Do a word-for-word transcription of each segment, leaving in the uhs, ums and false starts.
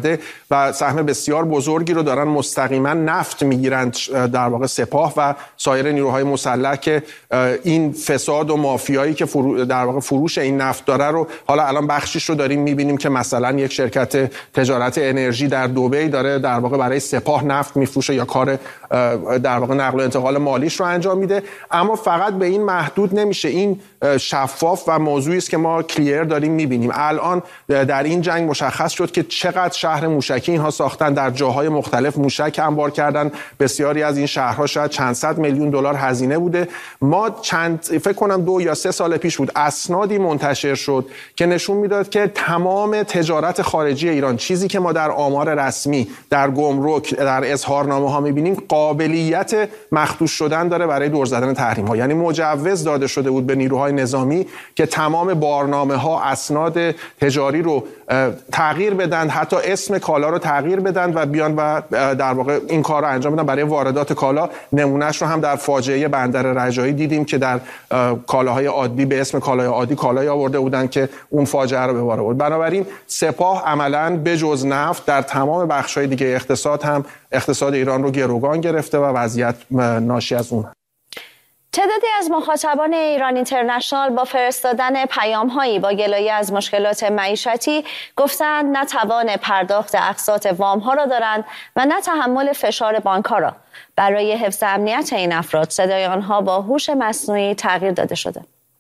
اومده و سهم بسیار بزرگی رو دارن مستقیما نفت میگیرند در واقع سپاه و سایر نیروهای مسلح که این فساد و مافیایی که فرو در واقع فروش این نفت داره رو حالا الان بخشیش رو داریم میبینیم که مثلا یک شرکت تجارت انرژی در دبی داره در واقع برای سپاه نفت میفروشه یا کار در واقع نقل و انتقال مالیش رو انجام میده. اما فقط به این محدود نمیشه، این شفاف و موضوعی است که ما کلیر داریم میبینیم. الان در این جنگ مشخص شد که چقدر شهر موشکی اینها ساختن، در جاهای مختلف موشک انبار کردن، بسیاری از این شهرها شاید چند صد میلیون دلار هزینه بوده. ما چند فکر کنم دو یا سه سال پیش بود اسنادی منتشر شد که نشون میداد که تمام تجارت خارجی ایران، چیزی که ما در آمار رسمی در گمرک در اظهارنامه ها میبینیم، قابلیت مخدوش شدن داره برای دور زدن تحریم ها. یعنی مجوز داده شده بود به نیروهای نظامی که تمام بارنامه ها، اسناد تجاری رو تغییر بدن، حتی اسم کالا رو تغییر بدن و بیان و در واقع این کار رو انجام بدن برای واردات کالا. نمونهش رو هم در فاجعه بندر رجایی دیدیم که در کالاهای عادی به اسم کالای عادی کالای آورده بودن که اون فاجعه رو به بار آورد. بنابراین سپاه عملاً بجز نفت در تمام بخش‌های دیگه اقتصاد هم اقتصاد ایران رو گروگان گرفته و وضعیت ناشی از اون. تعدادی از مخاطبان ایران اینترنشنال با فرستادن پیام‌هایی با گلایه از مشکلات معیشتی گفتند نه توان پرداخت اقساط وام‌ها را دارند و نه تحمل فشار بانک‌ها را. برای حفظ امنیت این افراد صدای آنها با هوش مصنوعی تغییر داده شده.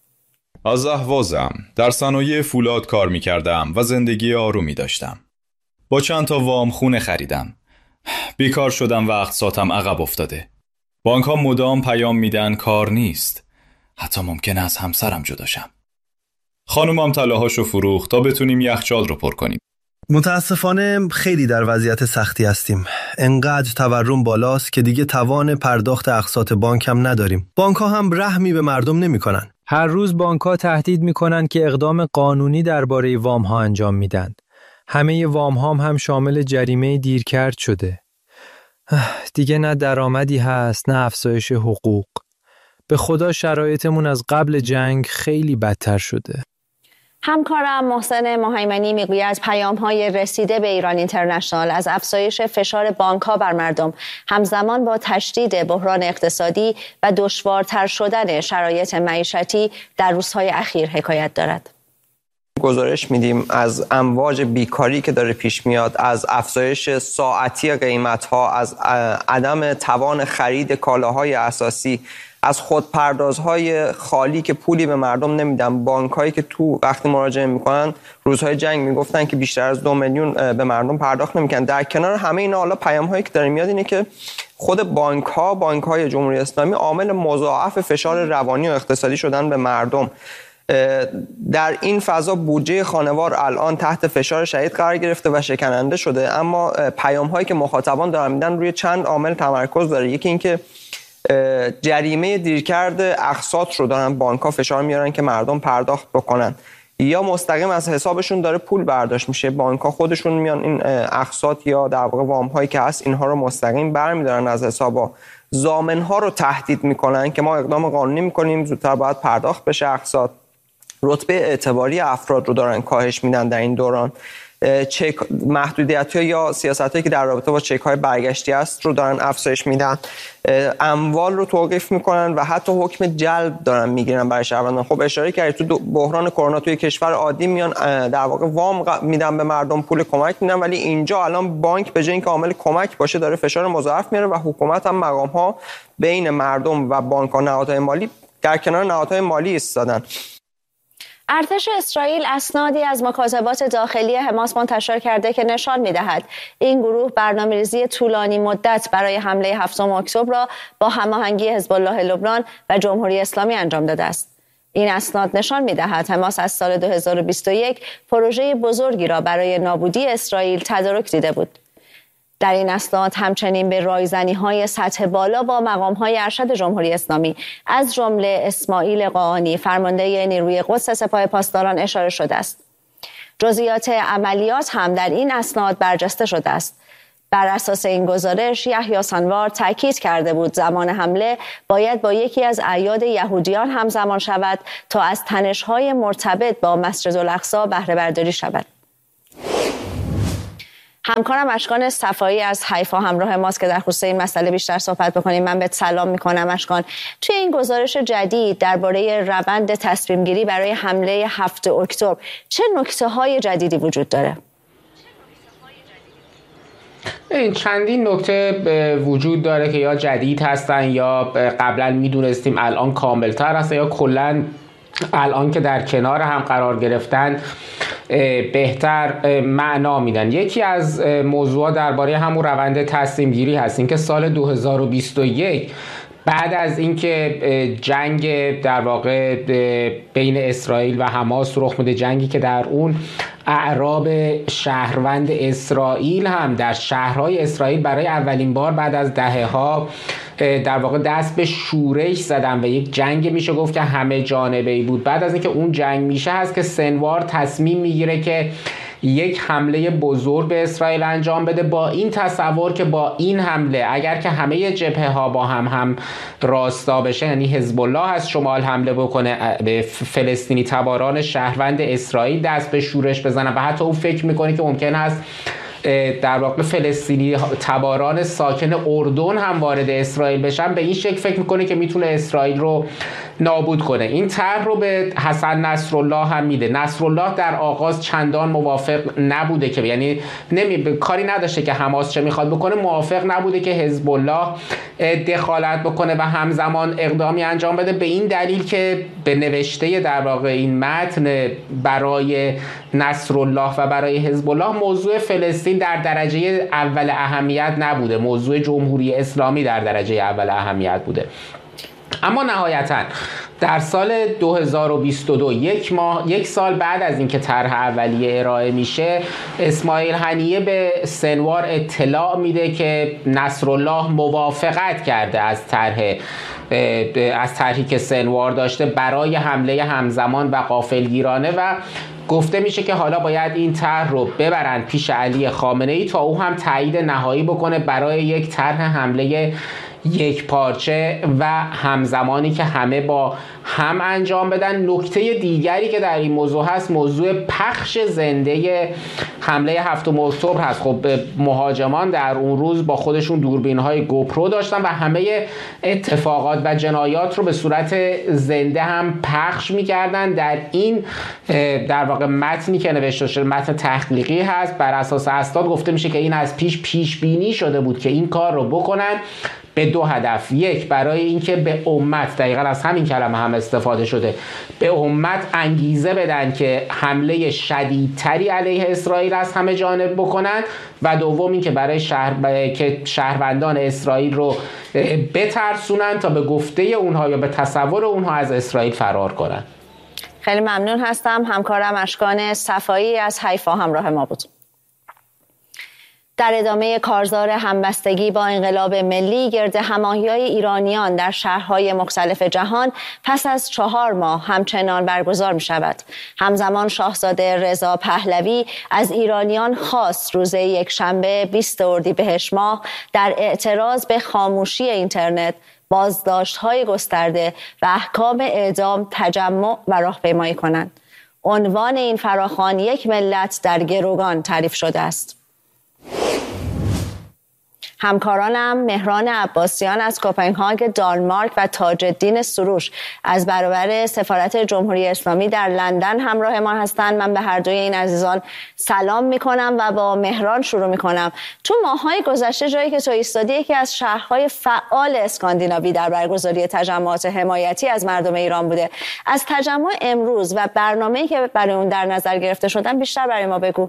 از اهوازم، در صنایع فولاد کار می‌کردم و زندگی آرومی داشتم. با چند تا وام خونه خریدم. بیکار شدم و اقساطم عقب افتاده. بانک ها مدام پیام میدن کار نیست. حتی ممکنه از همسرم جدا شم. خانومم طلاهاشو فروخت تا بتونیم یخچال رو پر کنیم. متاسفانه خیلی در وضعیت سختی هستیم. انقدر تورم بالاست که دیگه توان پرداخت اقساط بانک هم نداریم. بانک ها هم رحمی به مردم نمی کنن. هر روز بانک ها تهدید می کنن که اقدام قانونی درباره وام ها انجام میدن. همه وام هام هم شامل جریمه دیرکرد شده. دیگه نه درآمدی هست نه افزایش حقوق. به خدا شرایطمون از قبل جنگ خیلی بدتر شده. همکارم محسن مهیمنی میگوید پیام‌های رسیده به ایران اینترنشنال از افزایش فشار بانک‌ها بر مردم همزمان با تشدید بحران اقتصادی و دشوارتر شدن شرایط معیشتی در روزهای اخیر حکایت دارد. گزارش میدیم از امواج بیکاری که داره پیش میاد، از افزایش ساعتی قیمت‌ها، از عدم توان خرید کالاهای اساسی، از خودپردازهای خالی که پولی به مردم نمیدن. بانک‌هایی که تو وقتی مراجعه میکنن روزهای جنگ میگفتن که بیشتر از دو میلیون به مردم پرداخت نمیکنن. در کنار همه اینا حالا پیام‌هایی که داره میاد اینه که خود بانک‌ها، بانک‌های جمهوری اسلامی عامل مضاعف فشار روانی و اقتصادی شدن به مردم. در این فضا بودجه خانوار الان تحت فشار شدید قرار گرفته و شکننده شده. اما پیام هایی که مخاطبان دارن میدن روی چند عامل تمرکز داره. یکی این که جریمه دیرکرد اقساط رو دارن بانک ها فشار میارن که مردم پرداخت بکنن، یا مستقیم از حسابشون داره پول برداشت میشه. بانک ها خودشون میان این اقساط یا در واقع وام هایی که هست اینها رو مستقیم برمیدارن از حسابا. ضامن ها رو تهدید میکنن که ما اقدام قانونی میکنیم، زودتر باید پرداخت بشه اقساط. رتبه اعتباری افراد رو دارن کاهش میدن در این دوران. چک محدودیت‌ها یا سیاستایی که در رابطه با چک‌های برگشتی است رو دارن افزایش میدن. اموال رو توقیف میکنن و حتی حکم جلب دارن میگیرن برای شهروندان. خب اشاره کردید تو بحران کرونا توی کشور عادی میان در واقع وام میدن به مردم، پول کمک میدن، ولی اینجا الان بانک به جای اینکه عامل کمک باشه داره فشار مضاعف میاره و حکومت هم مقام‌ها بین مردم و بانک‌ها نهادهای مالی در کنار نهادهای مالی ایستادن. ارتش اسرائیل اسنادی از مکاتبات داخلی حماس منتشر کرده که نشان می‌دهد این گروه برنامه‌ریزی طولانی مدت برای حمله هفتم اکتبر را با هماهنگی حزب الله لبنان و جمهوری اسلامی انجام داده است. این اسناد نشان می‌دهد حماس از سال دو هزار و بیست و یک پروژه بزرگی را برای نابودی اسرائیل تدارک دیده بود. در این اسناد همچنین به رایزنی‌های سطح بالا با مقام‌های ارشد جمهوری اسلامی از جمله اسماعیل قاآنی فرمانده نیروی قدس سپاه پاسداران اشاره شده است. جزئیات عملیات هم در این اسناد برجسته شده است. بر اساس این گزارش یحیی سنوار تاکید کرده بود زمان حمله باید با یکی از اعیاد یهودیان همزمان شود تا از تنش‌های مرتبط با مسجد الاقصی بهره برداری شود. همکارم اشکان صفایی از حیفا همراه ماست که در خصوص این مسئله بیشتر صحبت بکنیم. من بهت سلام میکنم اشکان. توی این گزارش جدید درباره روند تصمیم گیری برای حمله هفتم اکتبر چه نکته های جدیدی وجود داره؟ این چندین نکته وجود داره که یا جدید هستن یا قبلا میدونستیم الان کاملتر هستن یا کلا الان که در کنار هم قرار گرفتن بهتر معنا میدن. یکی از موضوعات درباره همون روند تصمیم گیری هست این که سال دو هزار و بیست و یک بعد از اینکه جنگ در واقع بین اسرائیل و حماس رخ میده، جنگی که در اون اعراب شهروند اسرائیل هم در شهرهای اسرائیل برای اولین بار بعد از دهه‌ها در واقع دست به شورش زدن و یک جنگ میشه گفت که همه جانبه‌ای بود. بعد از اینکه اون جنگ میشه هست که سنوار تصمیم میگیره که یک حمله بزرگ به اسرائیل انجام بده، با این تصور که با این حمله اگر که همه جبهه ها با هم هم راستا بشه، یعنی حزب الله از شمال حمله بکنه به فلسطینی تباران شهروند اسرائیل دست به شورش بزنه و حتی اون فکر میکنه که ممکن است در واقع فلسطینی تباران ساکن اردن هم وارد اسرائیل بشن، به این شکل فکر میکنه که میتونه اسرائیل رو نابود کنه. این طرح رو به حسن نصرالله هم میده. نصرالله در آغاز چندان موافق نبوده که یعنی نمی... کاری نداشته که حماس چه میخواد بکنه، موافق نبوده که حزب الله دخالت بکنه و همزمان اقدامی انجام بده، به این دلیل که به نوشته در واقع این متن برای نصرالله و برای حزب الله موضوع فلسطین در درجه اول اهمیت نبوده، موضوع جمهوری اسلامی در درجه اول اهمیت بوده. اما نهایتاً در سال دو هزار و بیست و دو یک ماه یک سال بعد از اینکه طرح اولیه ارائه میشه، اسماعیل هنیه به سنوار اطلاع میده که نصرالله موافقت کرده از طرح از طرحی که سنوار داشته برای حمله همزمان و غافلگیرانه و گفته میشه که حالا باید این طرح رو ببرن پیش علی خامنه ای تا او هم تایید نهایی بکنه برای یک طرح حمله یک پارچه و همزمانی که همه با هم انجام بدن. نکته دیگری که در این موضوع هست موضوع پخش زنده حمله هفتم اکتبر هست. خب مهاجمان در اون روز با خودشون دوربین های گوپرو داشتن و همه اتفاقات و جنایات رو به صورت زنده هم پخش میکردن. در این در واقع متنی که نوشته شده متن تحقیقی هست، بر اساس اسناد گفته میشه که این از پیش پیش بینی شده بود که این کار رو بکنن به دو هدف. یک، برای اینکه به امت، دقیقاً از همین کلمه هم استفاده شده، به امت انگیزه بدن که حمله شدیدتری علیه اسرائیل از همه جانب بکنن و دوم اینکه برای شهر برای که شهروندان اسرائیل رو بترسونن تا به گفته اونها یا به تصور اونها از اسرائیل فرار کنن. خیلی ممنون هستم. همکارم اشکان صفایی از حیفا همراه ما بود. در ادامه کارزار همبستگی با انقلاب ملی، گرد هماهی‌های ایرانیان در شهرهای مختلف جهان پس از چهار ماه همچنان برگزار می شود. همزمان شاهزاده رضا پهلوی از ایرانیان خواست روز یکشنبه بیست اردیبهشت ماه در اعتراض به خاموشی اینترنت، بازداشت‌های گسترده و احکام اعدام تجمع و راهپیمایی کنند. عنوان این فراخوان یک ملت در گروگان تعریف شده است. همکارانم مهران عباسیان از کوپنهاگ دانمارک و تاج الدین سروش از برابر سفارت جمهوری اسلامی در لندن همراه ما هستند. من به هر دوی این عزیزان سلام میکنم و با مهران شروع میکنم. تو ماه‌های گذشته جایی که تو ایستادی یکی از شهرهای فعال اسکاندیناوی در برگزاری تجمعات حمایتی از مردم ایران بوده. از تجمع امروز و برنامه‌ای که برای اون در نظر گرفته شدن بیشتر برای ما بگو.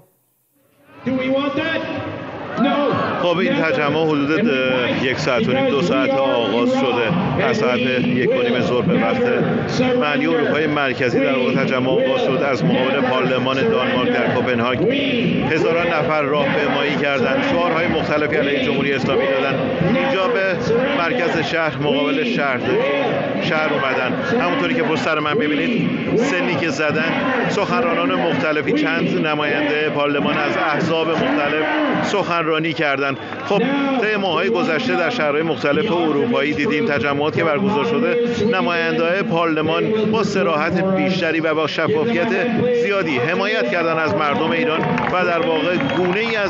خب این تجمع حدود یک ساعت و نیم دو ساعت آغاز شده. از ساعت یک و نیم ظهر به وقت محلی اروپای مرکزی در واقع تجمع آغاز شد. از مقابل پارلمان دانمارک در کوپنهاگ هزاران نفر راهپیمایی کردند، شعارهای مختلفی علیه جمهوری اسلامی دادن. اینجا به مرکز شهر مقابل شهرداری شهر اومدن. همونطوری که پشت سر من ببینید سنی که زدن، سخنرانان مختلفی، چند نماینده پارلمان از احزاب مختلف سخنرانی کردند. خب طی ماه‌های گذشته در شهرهای مختلف اروپایی دیدیم تجمعات که برگزار شده، نماینده‌های پارلمان با صراحت بیشتری و با شفافیت زیادی حمایت کردن از مردم ایران و در واقع گونه‌ای از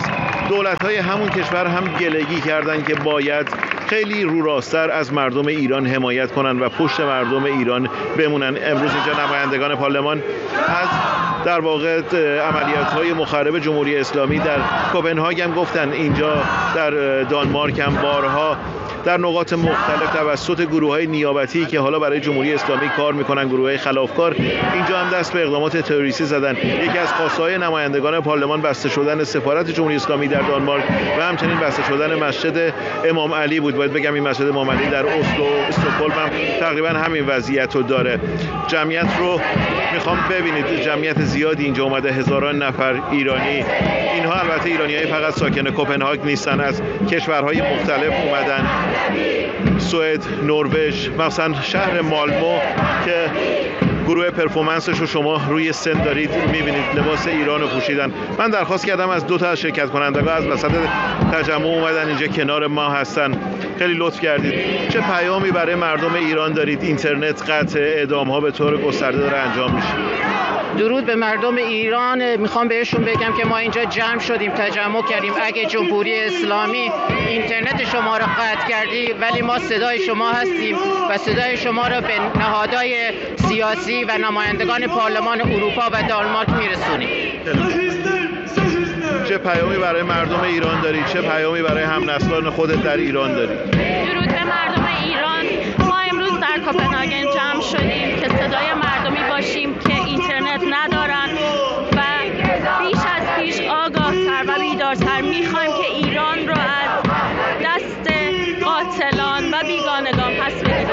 دولت‌های همون کشور هم گلگی کردن که باید خیلی رو راستر از مردم ایران حمایت کنن و پشت مردم ایران بمونن. امروز اینجا نمایندگان پارلمان از در واقع عملیات‌های مخرب جمهوری اسلامی در کوپنهاگ هم گفتن، اینجا در دانمارک هم بارها در نقاط مختلف توسط گروه‌های نیابتی که حالا برای جمهوری اسلامی کار می‌کنن، گروه‌های خلافکار، اینجا هم دست به اقدامات تروریستی زدن. یکی از خواسته‌های نمایندگان پارلمان بسته شدن سفارت جمهوری اسلامی در دانمارک و همچنین بسته شدن مسجد امام علی بود. باید بگم این مسجد امام علی در اسلو و استکهلم هم تقریبا همین وضعیت رو داره. جمعیت رو میخوام ببینید، جمعیت زیادی اینجا اومده، هزاران نفر ایرانی. اینها البته ایرانی‌های فقط ساکن کوپنهاگ نیستن، از کشورهای مختلف اومدن، سوئد، نروژ، مثلا شهر مالمو که گروه پرفورمنسش رو شما روی سن دارید میبینید، لباس ایران رو پوشیدن. من درخواست کردم از دو تا از شرکت کنندگان از وسط تجمع اومدن اینجا کنار ما هستن، خیلی لطف کردید. چه پیامی برای مردم ایران دارید؟ اینترنت قطع، اعدام ها به طور گسترده داره انجام میشه. درود به مردم ایران. میخوام بهشون بگم که ما اینجا جمع شدیم، تجمع کردیم. اگه جمهوری اسلامی اینترنت شما رو قطع کردی، ولی ما صدای شما هستیم و صدای شما رو به نهادهای سیاسی و نمایندگان پارلمان اروپا و دانمارک میرسونیم. چه پیامی برای مردم ایران داری؟ چه پیامی برای همنسلان خودت در ایران داری؟ درود به مردم ایران. ما امروز در کوپنهاگن جمع شدیم که صدای مردمی باشیم که اینترنت ندارن و بیش از پیش آگاه‌تر و بیدارتر میخوایم که ایران رو از دست قاتلان و بیگانگان پس بگیریم.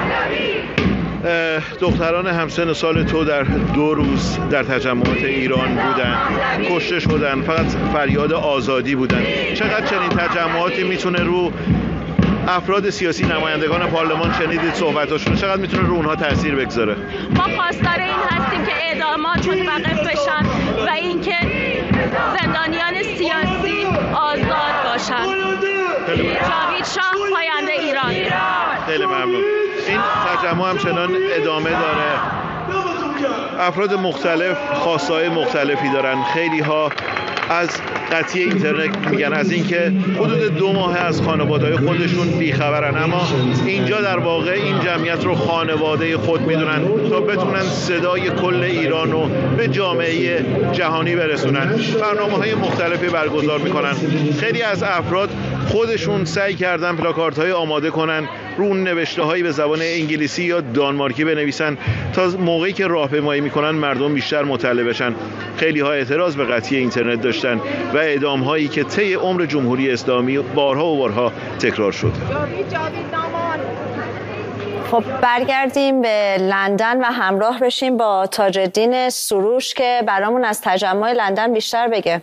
دختران همسن سال تو در دو روز در تجمعات ایران بودن، کشته شدن، فقط فریاد آزادی بودن. چقدر چنین تجمعاتی میتونه رو افراد سیاسی، نمایندگان پارلمان، شنیدید صحبتاشون، چقدر میتونه رو اونها تاثیر بگذاره؟ ما خواستار این هستیم که اعدامات متوقف بشن و اینکه زندانیان سیاسی آزاد باشن. جاوید شاه، پاینده ایران. خیلی ممنون. این تجمع همچنان ادامه داره. افراد مختلف خواستهای مختلفی دارن. خیلی ها از قطعی اینترنت میگن، از اینکه حدود دو ماه از خانواده‌های خودشون بیخبرن، اما اینجا در واقع این جمعیت رو خانواده خود میدونن تا بتونن صدای کل ایران رو به جامعه جهانی برسونن. برنامه‌های مختلفی برگزار میکنن. خیلی از افراد خودشون سعی کردن پلاکاردهای آماده کنن، رو اون نوشته‌هایی به زبان انگلیسی یا دانمارکی بنویسن تا موقعی که راهپیمایی میکنن مردم بیشتر مطلع بشن. خیلی ها اعتراض به قطعی اینترنت داشتن و اعدام هایی که طی عمر جمهوری اسلامی بارها و بارها تکرار شد. خب برگردیم به لندن و همراه بشیم با تاج‌الدین سروش که برامون از تجمع لندن بیشتر بگه.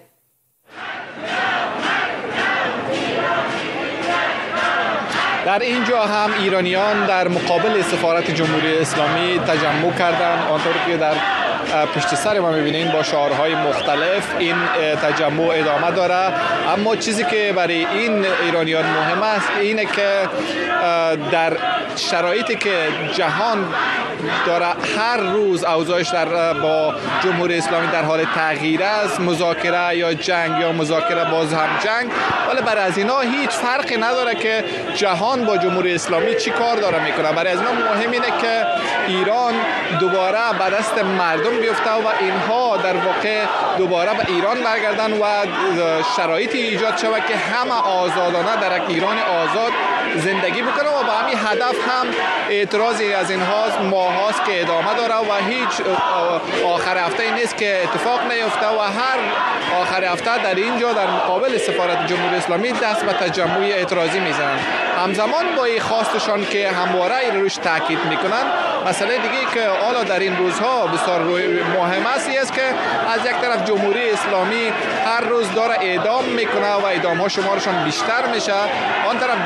در اینجا هم ایرانیان در مقابل سفارت جمهوری اسلامی تجمع کردند. آنطور که در پشت سر ما می‌بینید با شعارهای مختلف این تجمع ادامه داره. اما چیزی که برای این ایرانیان مهم است اینه که در شرایطی که جهان داره هر روز اوضاعش در با جمهوری اسلامی در حال تغییر است، مذاکره یا جنگ یا مذاکره باز هم جنگ، ولی برای از اینا هیچ فرقی نداره که جهان با جمهوری اسلامی چی کار داره میکنه. برای از اینا مهم اینه که ایران دوباره به دست مردم بیفته و اینها در واقع دوباره به ایران برگردن و شرایطی ایجاد شود که همه آزادانه در یک ایران آزاد زندگی بکنه و به همین هدف هم اعتراضی از اینها ماهاست که ادامه داره و هیچ آخر هفته نیست که اتفاق نیفته و هر آخر هفته در اینجا در مقابل سفارت جمهوری اسلامی دست به تجمع اعتراضی میزنن. همزمان با این خواستشان که همواره روش تاکید میکنن، مسئله دیگه که حالا در این روزها بسیار مهم است است که از یک طرف جمهوری اسلامی هر روز داره اعدام میکنه و اعدام ها شمارشان بیشتر میشه، آن طرف جهان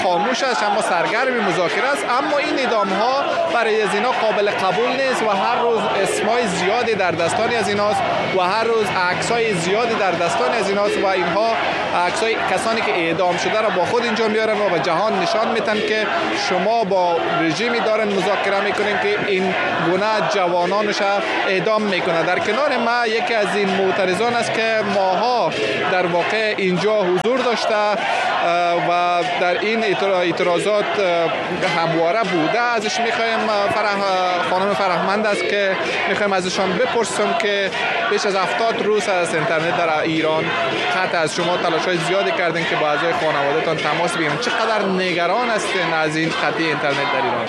خاموش است، اما سرگرم مذاکره است، اما این اعدام ها برای از اینا قابل قبول نیست و هر روز اسمای زیادی در دستان از ایناست و هر روز عکسای زیادی در دستان از ایناست و اینها عکسای کسانی که اعدام شده را با خود اینجا میارن و به جهان نشان میدن که شما با رژیمی دارن مذاکره میکنین که این گونه جوانانش اعدام میکنه. در کنار ما یکی از این معترضان است که ماها در واقع اینجا حضور داشته و در این اعتراضات همواره بوده. ازش میخوایم فرح خانم فرهمند است که میخوایم ازشان بپرسم که بیش از هفتاد روز از اینترنت در ایران قطع از شما تلاش‌های زیادی کردین که با اعضای خانواده‌تان تماس بگیرین، چقدر نگران هستین از این قطع اینترنت در ایران؟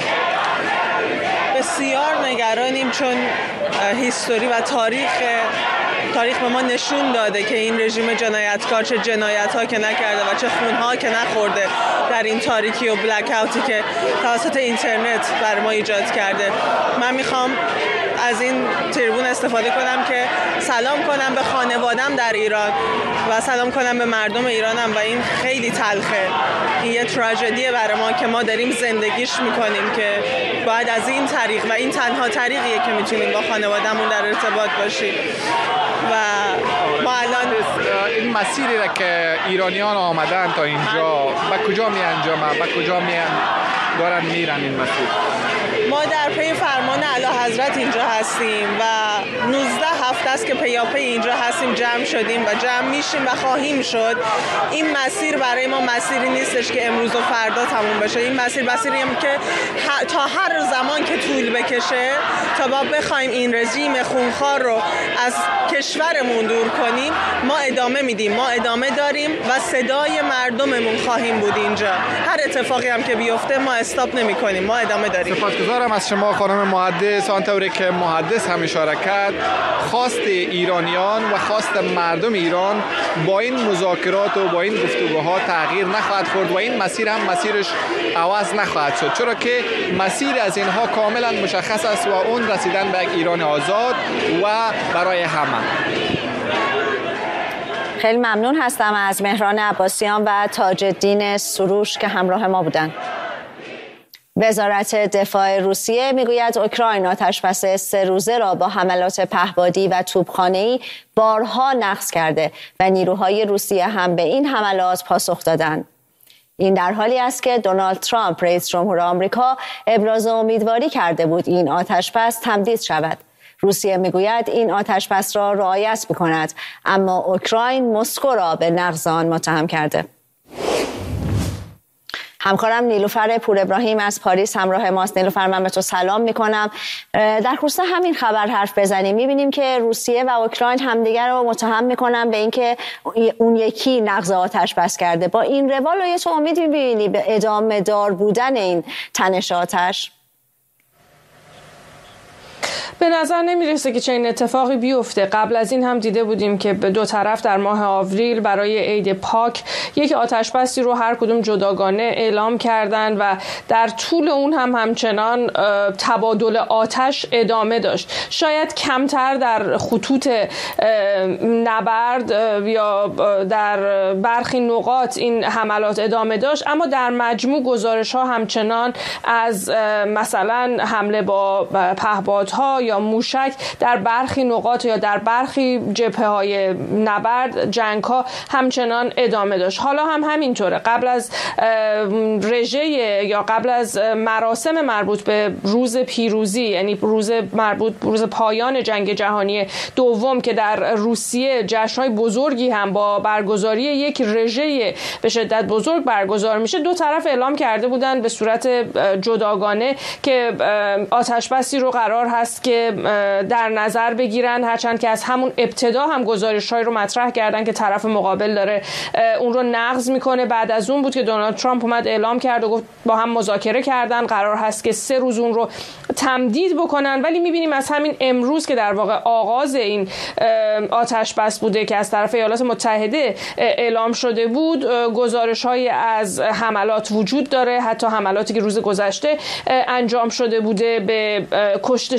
بسیار نگرانیم، چون هیستوری و تاریخ تاریخ به ما نشون داده که این رژیم جنایتکار چه جنایت‌ها که نکرده و چه خون‌ها که نخورده در این تاریکی و بلک اوتی که توسط اینترنت بر ما ایجاد کرده. من میخوام از این تریبون استفاده کنم که سلام کنم به خانوادم در ایران و سلام کنم به مردم ایرانم و این خیلی تلخه. این یه تراژدیه برای ما که ما داریم زندگیش میکنیم که باید از این طریق و این تنها طریقیه که میتونیم با خانوادمون در ارتباط باشیم. و ما الان این مسیری را که ایرانیان آمدن تا اینجا به کجا می انجامن، به کجا می دارن میرن این مسیر؟ ما در پی فرمان اعلی حضرت اینجا هستیم و نوزده هفته است که پیاپی اینجا هستیم، جمع شدیم و جمع میشیم و خواهیم شد. این مسیر برای ما مسیری نیستش که امروز و فردا تموم بشه. این مسیر مسیری هم که تا هر زمان که طول بکشه تا ما بخوایم این رژیم خونخوار رو از کشورمون دور کنیم، ما ادامه میدیم، ما ادامه داریم و صدای مردممون خواهیم بود اینجا. هر اتفاقی هم که بیفته ما استاپ نمی کنیم، ما ادامه داریم. سپاسگزارم از شما خانم محدث. آنطوری که محدث هم اشاره کرد، خواست ایرانیان و خواست مردم ایران با این مذاکرات و با این گفتگوها تغییر نخواهد خورد و این مسیر هم مسیرش عوض نخواهد شد، چرا که مسیر از اینها کاملا مشخص است و اون رسیدن به یک ایران آزاد و برای همه. خیلی ممنون هستم از مهران عباسیان و تاج الدین سروش که همراه ما بودن. وزارت دفاع روسیه میگوید اوکراین آتشبس سه روزه را با حملات پهپادی و توپخانه‌ای بارها نقض کرده و نیروهای روسیه هم به این حملات پاسخ دادند. این در حالی است که دونالد ترامپ رئیس جمهور آمریکا ابراز امیدواری کرده بود این آتشبس تمدید شود. روسیه میگوید این آتشبس را رعایت می‌کند، اما اوکراین مسکو را به نقض آن متهم کرده. همکارم نیلوفر پور ابراهیم از پاریس همراه ماست. نیلوفر، من به تو سلام میکنم. در خصوص همین خبر حرف بزنیم. میبینیم که روسیه و اوکراین همدیگر رو متهم میکنن به اینکه اون یکی نقض آتش بس کرده. با این روال رو تو امید میبینی به ادامه دار بودن این تنش آتش؟ به نظر نمیرسه که چنین اتفاقی بیفته. قبل از این هم دیده بودیم که به دو طرف در ماه آوریل برای عید پاک یک آتشبسی رو هر کدوم جداگانه اعلام کردن و در طول اون هم همچنان تبادل آتش ادامه داشت. شاید کمتر در خطوط نبرد یا در برخی نقاط این حملات ادامه داشت، اما در مجموع گزارش ها همچنان از مثلا حمله با پهپادها یا موشک در برخی نقاط یا در برخی جبهه های نبرد جنگ ها همچنان ادامه داشت. حالا هم همینطوره. قبل از رژه یا قبل از مراسم مربوط به روز پیروزی، یعنی روز مربوط روز پایان جنگ جهانی دوم که در روسیه جشن‌های بزرگی هم با برگزاری یک رژه به شدت بزرگ برگزار میشه، دو طرف اعلام کرده بودند به صورت جداگانه که آتشبسی رو قرار هست که در نظر بگیرن، هرچند که از همون ابتدا هم گزارش‌هایی رو مطرح کردن که طرف مقابل داره اون رو نقض میکنه. بعد از اون بود که دونالد ترامپ اومد اعلام کرد و گفت با هم مذاکره کردن، قرار هست که سه روز اون رو تمدید بکنن. ولی میبینیم از همین امروز که در واقع آغاز این آتش بس بوده که از طرف ایالات متحده اعلام شده بود، گزارش‌های از حملات وجود داره، حتی حملاتی که روز گذشته انجام شده بوده به کشته شدن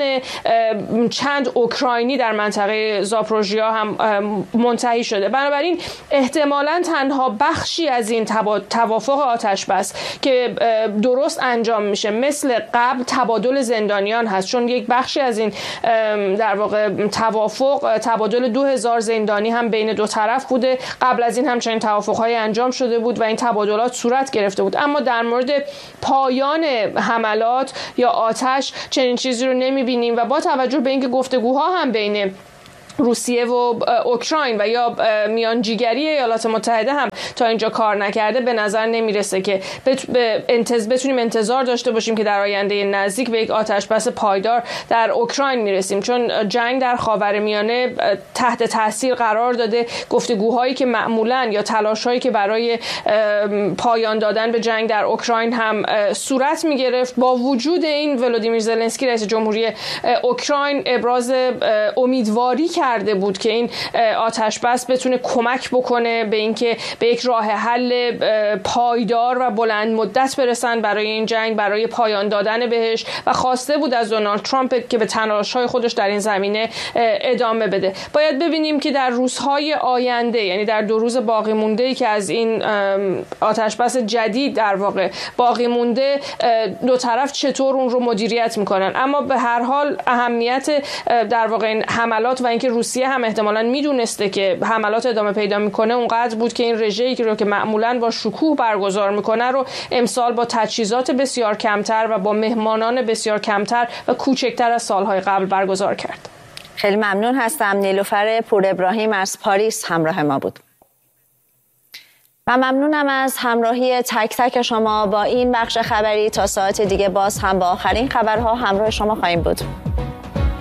چند اوکراینی در منطقه زاپروژیا هم منتهی شده. بنابراین احتمالاً تنها بخشی از این توافق آتش بس که درست انجام میشه مثل قبل تبادل زندانیان هست، چون یک بخشی از این در واقع توافق تبادل دو هزار زندانی هم بین دو طرف بوده. قبل از این هم چنین توافق‌هایی انجام شده بود و این تبادلات صورت گرفته بود، اما در مورد پایان حملات یا آتش چنین چیزی رو نمی‌بینیم و با توجه به اینکه گفتگوها هم بین روسیه و اوکراین و یا میانجیگری ایالات متحده هم تا اینجا کار نکرده، به نظر نمیرسه که بتونیم انتظار داشته باشیم که در آینده نزدیک به یک آتشبس پایدار در اوکراین میرسیم، چون جنگ در خاورمیانه تحت تاثیر قرار داده. گفتگوهایی که معمولاً یا تلاش‌هایی که برای پایان دادن به جنگ در اوکراین هم صورت میگرفت، با وجود این ولودیمیر زلنسکی رئیس جمهوری اوکراین ابراز امیدواری کرده بود که این آتش بس بتونه کمک بکنه به اینکه به یک راه حل پایدار و بلند مدت برسن برای این جنگ، برای پایان دادن بهش، و خواسته بود از دونالد ترامپ که به تلاش‌های خودش در این زمینه ادامه بده. باید ببینیم که در روزهای آینده، یعنی در دو روز باقی مونده که از این آتش بس جدید در واقع باقی مونده، دو طرف چطور اون رو مدیریت میکنن. اما به هر حال اهمیت در واقع این حملات و اینکه روسیه هم احتمالاً میدونسته که حملات ادامه پیدا میکنه اونقدر بود که این رژه‌ای که رو که معمولاً با شکوه برگزار میکنه رو امسال با تجهیزات بسیار کمتر و با مهمانان بسیار کمتر و کوچکتر از سالهای قبل برگزار کرد. خیلی ممنون هستم. نیلوفر پور ابراهیم از پاریس همراه ما بود. و ممنونم از همراهی تک تک شما با این بخش خبری. تا ساعت دیگه باز هم با آخرین خبرها همراه شما خواهیم بود.